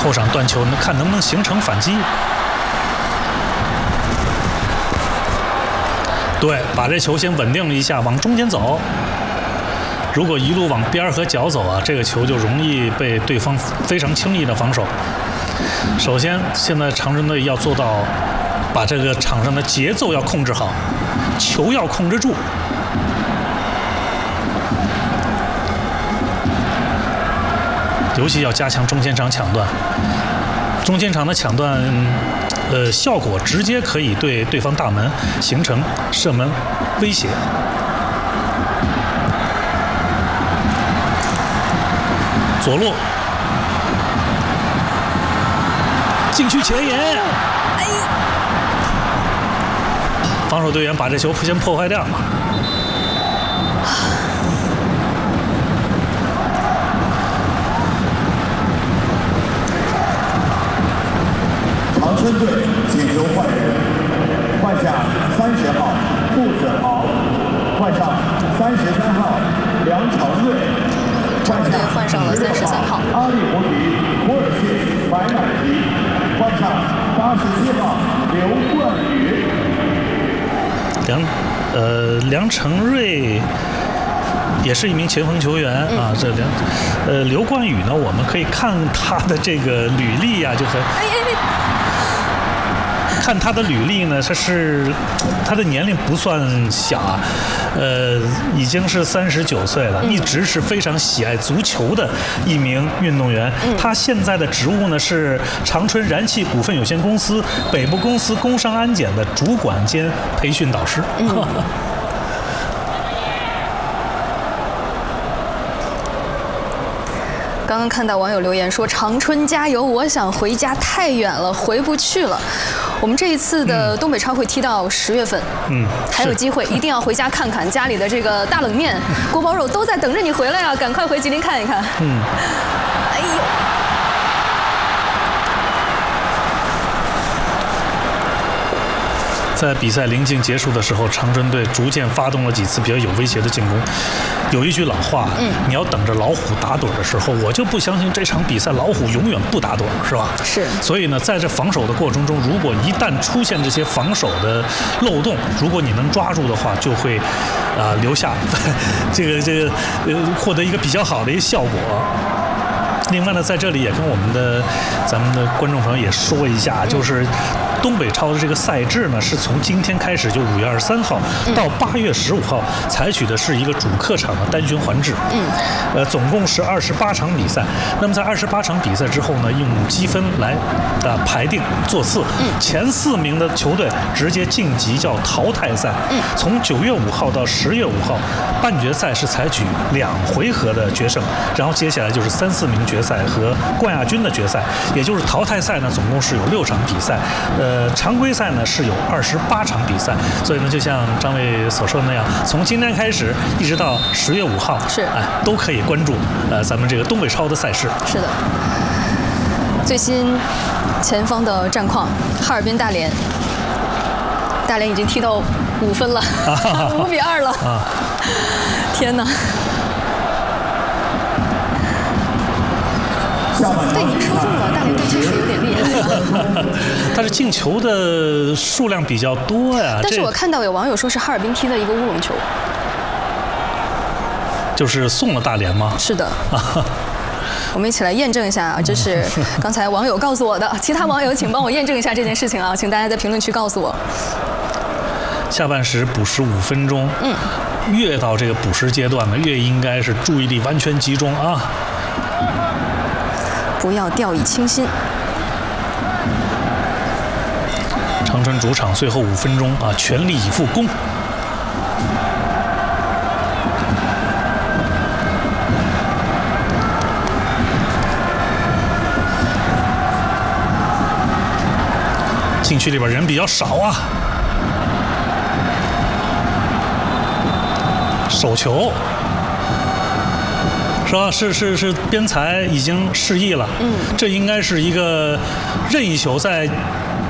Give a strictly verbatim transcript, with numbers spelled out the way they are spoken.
后场断球，看能不能形成反击。对，把这球先稳定了一下，往中间走。如果一路往边和角走啊，这个球就容易被对方非常轻易的防守。首先，现在长春队要做到把这个场上的节奏要控制好，球要控制住。尤其要加强中前场抢断，中前场的抢断，呃，效果直接可以对对方大门形成射门威胁。左路，禁区前沿，哎，防守队员把这球先破坏掉。 长春队请求换人，换下三十号顾子豪，换上三十三号梁长瑞， 长春队换上了三十三号阿里胡迪、博尔谢、白乃迪，换上八十七号刘冠宇。 梁呃梁成瑞也是一名前锋球员啊，这梁呃刘冠宇呢，我们可以看他的这个履历啊，就很。看他的履历呢，他是他的年龄不算小啊，呃，已经是三十九岁了，一直是非常喜爱足球的一名运动员。他现在的职务呢是长春燃气股份有限公司北部公司工商安检的主管兼培训导师。嗯刚刚看到网友留言说：“长春加油！我想回家，太远了，回不去了。”我们这一次的东北超会踢到十月份，嗯，还有机会，一定要回家看看家里的这个大冷面、锅包肉都在等着你回来啊！赶快回吉林看一看。嗯，哎呦。 在比赛临近结束的时候，长春队逐渐发动了几次比较有威胁的进攻。有一句老话，嗯，你要等着老虎打盹的时候，我就不相信这场比赛老虎永远不打盹，是吧？ 是。 所以呢，在这防守的过程中，如果一旦出现这些防守的漏洞，如果你能抓住的话，就会啊、呃、留下这个这个呃获得一个比较好的一个效果。另外呢，在这里也跟我们的咱们的观众朋友也说一下，就是东北超的这个赛制呢，是从今天开始，就五月二十三号到八月十五号，采取的是一个主客场的单循环制。嗯，呃，总共是二十八场比赛。那么在二十八场比赛之后呢，用积分来呃排定座次。嗯，前四名的球队直接晋级叫淘汰赛。嗯，从九月五号到十月五号，半决赛是采取两回合的决胜，然后接下来就是三四名决赛和冠亚军的决赛，也就是淘汰赛呢，总共是有六场比赛。呃。呃，常规赛呢是有二十八场比赛，所以呢，就像张卫所说的那样，从今天开始一直到十月五号， 是哎，都可以关注呃咱们这个东北超的赛事。 是的，最新前方的战况，哈尔滨大连，大连已经踢到五分了，五比二了，啊、天哪！被您说中了，大连队确实有点厉害。 但是进球的数量比较多呀。 但是我看到有网友说是哈尔滨踢的一个乌龙球， 就是送了大连吗？ 是的。我们一起来验证一下啊，这是刚才网友告诉我的。其他网友请帮我验证一下这件事情啊，请大家在评论区告诉我。 下半时补时五分钟，嗯，越到这个补时阶段呢，越应该是注意力完全集中啊。 不要掉以轻心。 长春主场最后五分钟啊，全力以赴攻。禁区里边人比较少啊，手球。是吧？是是是，边裁已经示意了。嗯，这应该是一个任意球，在